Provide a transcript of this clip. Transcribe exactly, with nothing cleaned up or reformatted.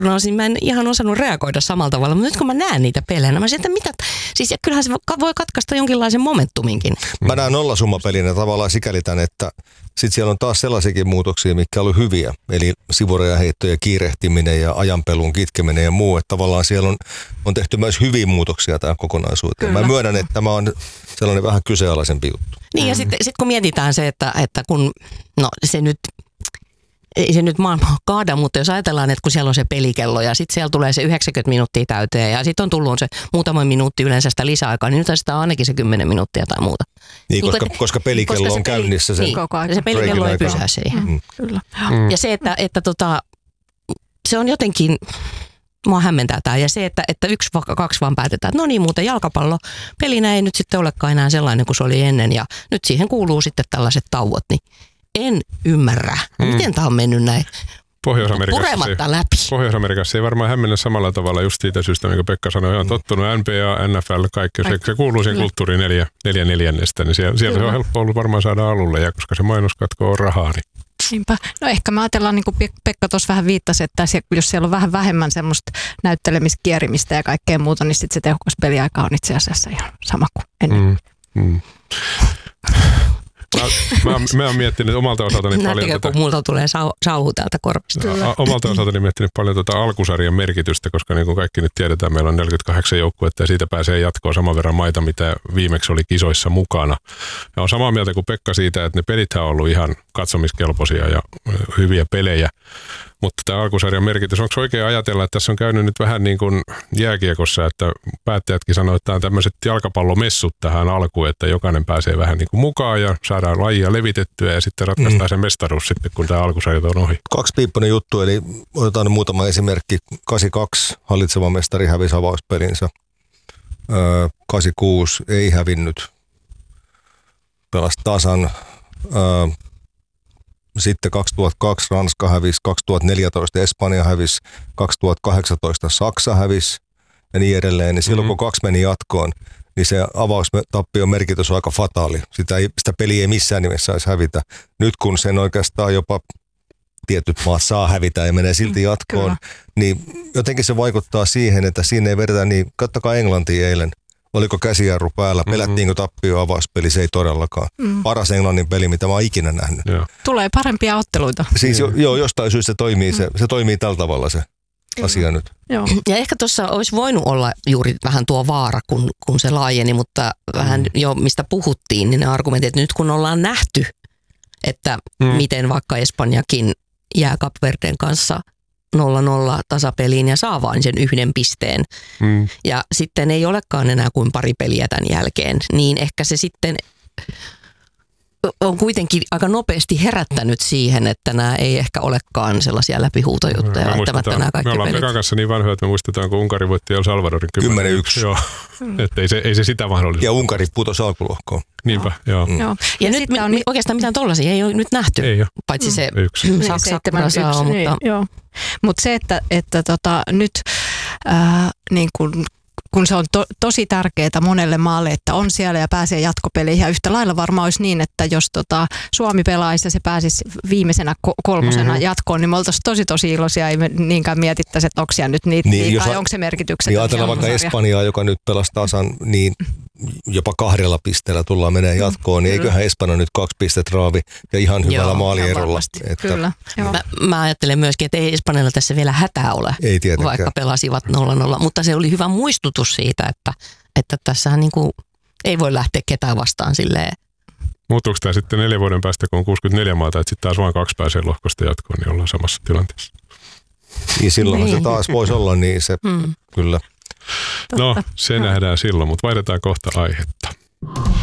niin mä en ihan osannut reagoida samalla tavalla, mutta nyt kun mä näen niitä pelejä, mä sanoin, että mitä, siis kyllähän se voi katkaista jonkinlaisen momentuminkin. Mä näen nollasummapelinä tavallaan sikäli tän, että sitten siellä on taas sellaisiakin muutoksia, mitkä oli hyviä, eli sivurajaheittoja, kiirehtiminen ja ajanpelun kitkeminen ja muu, että tavallaan siellä on, on tehty myös hyviä muutoksia tähän kokonaisuuteen. Kyllä. Mä myönnän, että tämä on sellainen vähän kyseenalaisempi juttu. Niin ja sitten sit kun mietitään se, että, että kun, no se nyt, ei se nyt maailmaa kaada, mutta jos ajatellaan, että kun siellä on se pelikello ja sitten siellä tulee se yhdeksänkymmentä minuuttia täyteen ja sitten on tullut se muutama minuutti yleensä sitä lisäaikaa, niin nyt sitä on ainakin se kymmenen minuuttia tai muuta. Niin, koska, niin, koska pelikello koska on peli, käynnissä sen niin, se pelikello ei pysyä siihen. Mm, kyllä. Mm. Ja se, että, että tota, se on jotenkin, mua hämmentää tämä ja se, että, että yksi, kaksi vaan päätetään, että no niin muuten jalkapallo, pelinä ei nyt sitten olekaan enää sellainen kuin se oli ennen ja nyt siihen kuuluu sitten tällaiset tauot, niin en ymmärrä. Mm. Miten tämä on mennyt näin purematta läpi? Pohjois-Amerikassa ei varmaan hämmennä samalla tavalla just siitä syystä, minkä Pekka sanoi. On tottunut N B A, N F L, kaikki. Se, se kuuluu siihen kulttuuriin neljä, neljä neljännestä. Niin siellä, siellä se on helppo ollut varmaan saada alulle. Ja koska se mainoskatko on rahaa, niin... Niinpä. No ehkä me ajatellaan, niin kuin Pekka tuossa vähän viittasi, että jos siellä on vähän vähemmän semmoista näyttelemistä, kierimistä ja kaikkea muuta, niin sitten se tehokas peliaika on itse asiassa ihan sama kuin ennen. Mm, mm. Mä, mä, mä oon miettinyt omalta osaltani paljon... Näettekö, kun multa tulee sau, sauhu täältä korvasta? A, omalta osaltani miettinyt paljon tuota alkusarjan merkitystä, koska niin kuin kaikki nyt tiedetään, meillä on neljäkymmentäkahdeksan joukkuetta ja siitä pääsee jatkoon saman verran maita, mitä viimeksi oli kisoissa mukana. Ja on samaa mieltä kuin Pekka siitä, että ne pelithän on ollut ihan katsomiskelpoisia ja hyviä pelejä. Mutta tämä alkusarjan merkitys, onko oikein ajatella, että tässä on käynyt nyt vähän niin kuin jääkiekossa, että päättäjätkin sanoo, että tämä on tämmöiset jalkapallomessut tähän alkuun, että jokainen pääsee vähän niin kuin mukaan ja saadaan lajia levitettyä ja sitten ratkaistaan mm. se mestaruus sitten, kun tämä alkusarja on ohi. Kaksipiippunen juttu, eli otetaan muutama esimerkki. kahdeksankymmentäkaksi hallitseva mestari hävisi avauspelinsä. Öö, kahdeksankymmentäkuusi ei hävinnyt, pelasi tasan. Öö, Sitten kaksituhattakaksi Ranska hävisi, kaksituhattaneljätoista Espanja hävisi, kaksituhattakahdeksantoista Saksa hävisi ja niin edelleen. Niin silloin mm-hmm. kun kaksi meni jatkoon, niin se avaustappion merkitys on aika fataali. Sitä, ei, sitä peliä ei missään nimessä saisi hävitä. Nyt kun sen oikeastaan jopa tietyt maat saa hävitä ja menee silti jatkoon, mm, niin jotenkin se vaikuttaa siihen, että siinä ei vedetä niin, katsokaa Englantia eilen. Oliko käsijarru päällä? Pelättiinkö tappio avauspeli? Se ei todellakaan. Mm. Paras Englannin peli, mitä mä oon ikinä nähnyt. Joo. Tulee parempia otteluita. Siis jo, joo, jostain syystä se toimii, mm. se, se toimii tällä tavalla se mm. asia nyt. Joo. Ja ehkä tuossa olisi voinut olla juuri vähän tuo vaara, kun, kun se laajeni, mutta vähän mm. jo mistä puhuttiin, niin ne argumentit, että nyt kun ollaan nähty, että mm. miten vaikka Espanjakin jää Kap Verden kanssa nolla nolla tasapeliin ja saa vain sen yhden pisteen. Mm. Ja sitten ei olekaan enää kuin pari peliä tämän jälkeen, niin ehkä se sitten on kuitenkin aika nopeasti herättänyt siihen, että nämä ei ehkä olekaan sellaisia läpihuutojuttuja. Me, me ollaan Pekan kanssa niin vanhoja, että me muistetaan, kun Unkari voitti El Salvadorin kymmenen yksi. Joo, että ei se, ei se sitä mahdollista. Ja Unkari putosi alkulohkoon. Niinpä, joo. Mm. joo. Ja, ja nyt mi- on... oikeastaan mitään tollaisia ei ole nyt nähty, ei paitsi mm. se yksi. Saksa saa, niin, mutta... Joo. Mutta se, että, että tota, nyt äh, niin kun, kun se on to, tosi tärkeää monelle maalle, että on siellä ja pääsee jatkopeleihin. Ja yhtä lailla varmaan olisi niin, että jos tota, Suomi pelaisi ja se pääsisi viimeisenä ko- kolmosena mm-hmm. jatkoon, niin me oltaisiin tosi tosi iloisia. Ei me niinkään mietittäisi, että onko siellä nyt niitä niin, liikaa ja onko se merkitykset. Niin ajatellaan vaikka Espanjaa, joka nyt pelasi tasan, niin jopa kahdella pisteellä tullaan menee jatkoon, niin eiköhän Espanja nyt kaksi pistettä raavi ja ihan hyvällä Joo, maalierolla. Että, Kyllä. Mä, mä ajattelen myöskin, että ei Espanjalla tässä vielä hätää ole, ei vaikka pelasivat nolla nolla, mutta se oli hyvä muistutus siitä, että, että tässähän niin kuin ei voi lähteä ketään vastaan silleen. Muuttuuko tämä sitten neljän vuoden päästä, kun on kuusikymmentäneljä maata, että sitten taas vain kaksi pääsee lohkosta jatkoon, niin ollaan samassa tilanteessa? Niin silloin niin. se taas voisi olla, niin se hmm. kyllä. No, se no. nähdään silloin, mutta vaihdetaan kohta aihetta.